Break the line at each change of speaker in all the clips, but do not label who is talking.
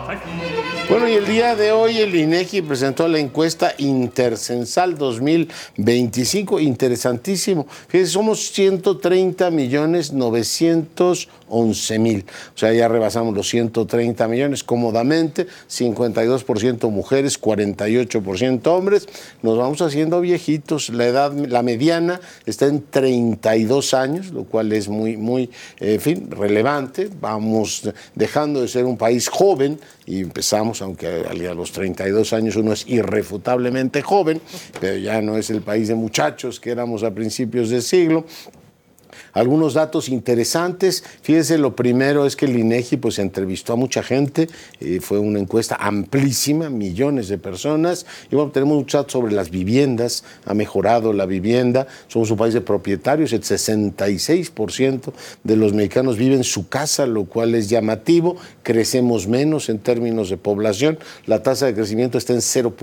Bueno, y el día de hoy el INEGI presentó la encuesta Intercensal 2025, interesantísimo. Fíjense, somos 130.911.000, o sea, ya rebasamos los 130 millones cómodamente, 52% mujeres, 48% hombres. Nos vamos haciendo viejitos, la edad, la mediana está en 32 años, lo cual es muy, en fin, relevante. Vamos dejando de ser un país joven y empezamos, aunque a los 32 años uno es irrefutablemente joven, pero ya no es el país de muchachos que éramos a principios de siglo. Algunos datos interesantes, fíjense, lo primero es que el INEGI pues entrevistó a mucha gente, fue una encuesta amplísima, millones de personas, y bueno, tenemos muchos datos sobre las viviendas, ha mejorado la vivienda, somos un país de propietarios, el 66% de los mexicanos viven en su casa, lo cual es llamativo, crecemos menos en términos de población, la tasa de crecimiento está en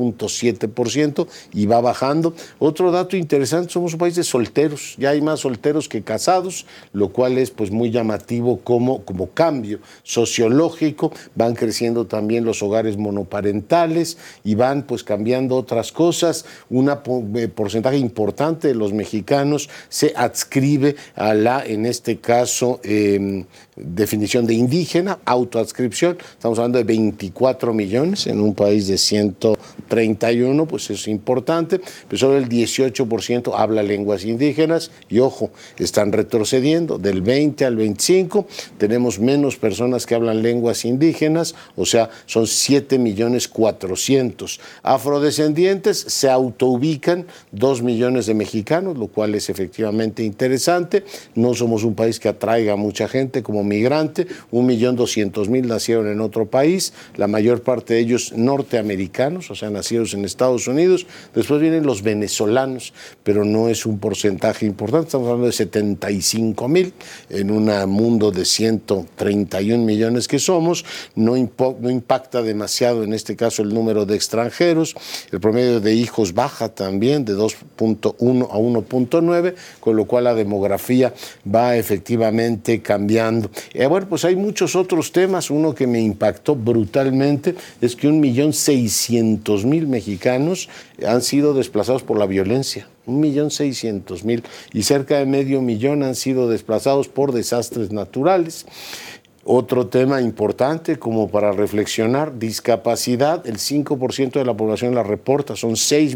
0.7% y va bajando. Otro dato interesante, somos un país de solteros, ya hay más solteros que casados, lo cual es pues muy llamativo como cambio sociológico. Van creciendo también los hogares monoparentales y van pues cambiando otras cosas. Un porcentaje importante de los mexicanos se adscribe a la, en este caso, definición de indígena, autoadscripción. Estamos hablando de 24 millones en un país de 131, pues es importante, pero solo el 18% habla lenguas indígenas y ojo, están retrocediendo del 20 al 25, tenemos menos personas que hablan lenguas indígenas, o sea, son 7.400.000. Afrodescendientes se autoubican 2 millones de mexicanos, lo cual es efectivamente interesante. No somos un país que atraiga a mucha gente como migrante, 1.200.000 nacieron en otro país, la mayor parte de ellos norteamericanos, o sea, nacidos en Estados Unidos. Después vienen los venezolanos, pero no es un porcentaje importante, estamos hablando de 75.000 en un mundo de 131 millones que somos. No impacta demasiado en este caso el número de extranjeros, el promedio de hijos baja también de 2.1 a 1.9, con lo cual la demografía va efectivamente cambiando. Bueno, pues hay muchos otros temas. Uno que me impactó brutalmente es que 1.600.000 mexicanos han sido desplazados por la violencia. 1.600.000 y cerca de 500.000 han sido desplazados por desastres naturales. Otro tema importante como para reflexionar, discapacidad, el 5% de la población la reporta, son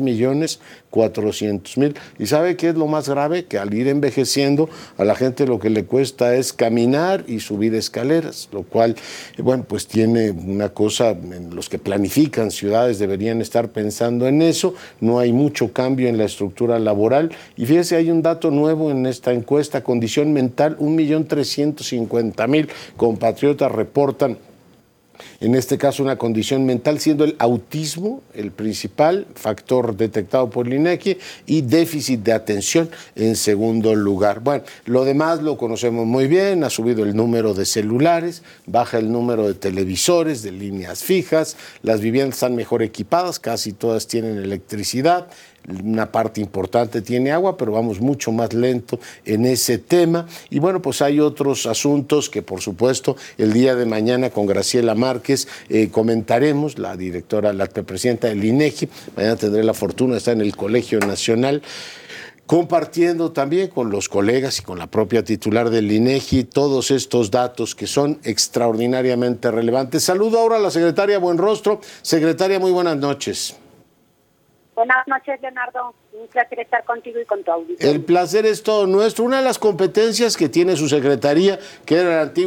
6.400.000. ¿Y sabe qué es lo más grave? Que al ir envejeciendo a la gente lo que le cuesta es caminar y subir escaleras, lo cual, bueno, pues tiene una cosa, en los que planifican ciudades deberían estar pensando en eso. No hay mucho cambio en la estructura laboral y fíjese, hay un dato nuevo en esta encuesta, condición mental, 1.350.000 compatriotas reportan en este caso una condición mental, siendo el autismo el principal factor detectado por el INEGI y déficit de atención en segundo lugar. Bueno, lo demás lo conocemos muy bien, ha subido el número de celulares, baja el número de televisores, de líneas fijas, las viviendas están mejor equipadas, casi todas tienen electricidad, una parte importante tiene agua, pero vamos mucho más lento en ese tema. Y bueno, pues hay otros asuntos que por supuesto el día de mañana con Graciela Márquez comentaremos, la directora, la presidenta del INEGI. Mañana tendré la fortuna de estar en el Colegio Nacional compartiendo también con los colegas y con la propia titular del INEGI todos estos datos que son extraordinariamente relevantes. Saludo ahora a la secretaria Buenrostro. Secretaria, muy buenas noches.
Buenas noches, Leonardo. Un placer estar contigo y con tu auditorio.
El placer es todo nuestro. Una de las competencias que tiene su secretaría, que era la antigua